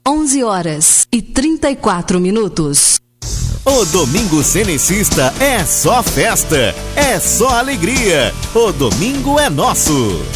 11h34. O Domingo Cenecista é só festa, é só alegria. O domingo é nosso.